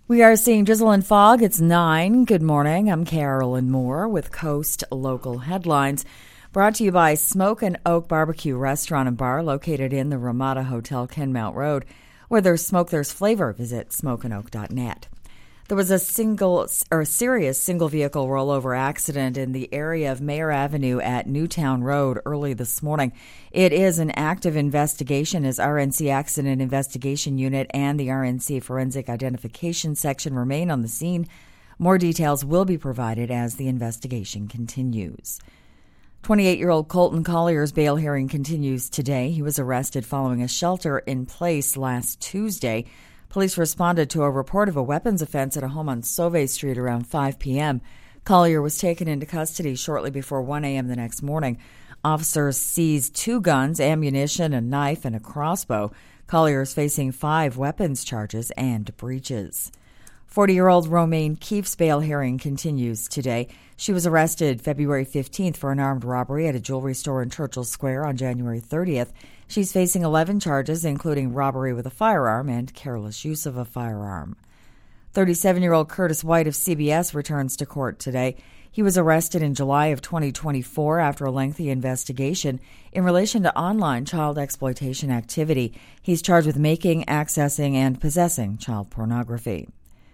We are seeing drizzle and fog. It's 9. Good morning. I'm Carolyn Moore with Coast Local Headlines. Brought to you by Smoke and Oak Barbecue Restaurant and Bar located in the Ramada Hotel, Kenmount Road. Where there's smoke, there's flavor. Visit smokeandoak.net. There was a serious single-vehicle rollover accident in the area of Mayor Avenue at Newtown Road early this morning. It is an active investigation as RNC Accident Investigation Unit and the RNC Forensic Identification Section remain on the scene. More details will be provided as the investigation continues. 28-year-old Colton Collier's bail hearing continues today. He was arrested following a shelter-in-place last Tuesday. Police responded to a report of a weapons offense at a home on Sauve Street around 5 p.m. Collier was taken into custody shortly before 1 a.m. the next morning. Officers seized 2 guns, ammunition, a knife, and a crossbow. Collier is facing 5 weapons charges and breaches. 40-year-old Romaine Keefe's bail hearing continues today. She was arrested February 15th for an armed robbery at a jewelry store in Churchill Square on January 30th. She's facing 11 charges, including robbery with a firearm and careless use of a firearm. 37-year-old Curtis White of CBS returns to court today. He was arrested in July of 2024 after a lengthy investigation in relation to online child exploitation activity. He's charged with making, accessing, and possessing child pornography.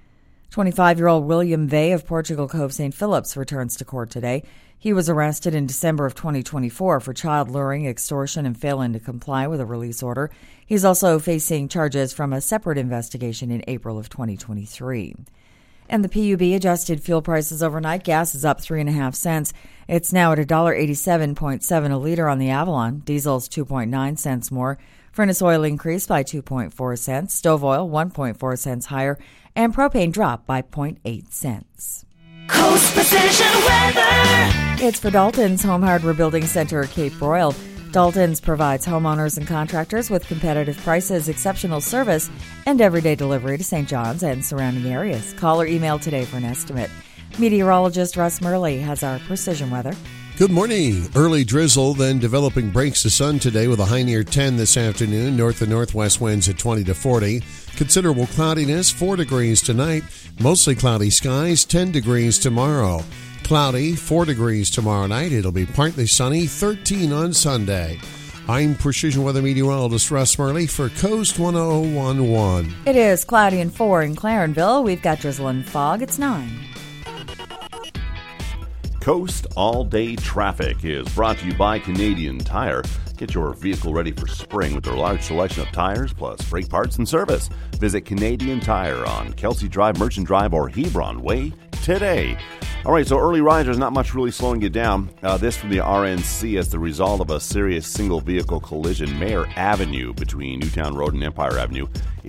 25-year-old William Vey of Portugal Cove St. Phillips returns to court today. He was arrested in December of 2024 for child luring, extortion, and failing to comply with a release order. He's also facing charges from a separate investigation in April of 2023. And the PUB adjusted fuel prices overnight. Gas is up 3.5 cents. It's now at $1.87.7 a liter on the Avalon. Diesel's 2.9 cents more. Furnace oil increased by 2.4 cents. Stove oil 1.4 cents higher. And propane dropped by 0.8 cents. Coast Precision Weather. It's for Dalton's Home Hardware Building Center, Cape Royal. Dalton's provides homeowners and contractors with competitive prices, exceptional service, and everyday delivery to St. John's and surrounding areas. Call or email today for an estimate. Meteorologist Russ Murley has our precision weather. Good morning. Early drizzle, then developing breaks of sun today with a high near 10 this afternoon. North and northwest winds at 20 to 40. Considerable cloudiness, 4 degrees tonight. Mostly cloudy skies, 10 degrees tomorrow. Cloudy, 4 degrees tomorrow night. It'll be partly sunny, 13 on Sunday. I'm Precision Weather Meteorologist Russ Murley for Coast 1011. It is cloudy and 4 in Clarenville. We've got drizzle and fog. It's 9. Coast All-Day Traffic is brought to you by Canadian Tire. Get your vehicle ready for spring with their large selection of tires, plus brake parts and service. Visit Canadian Tire on Kelsey Drive, Merchant Drive, or Hebron Way today. All right, so early risers, not much really slowing you down. This from the RNC as the result of a serious single-vehicle collision. Mayor Avenue between Newtown Road and Empire Avenue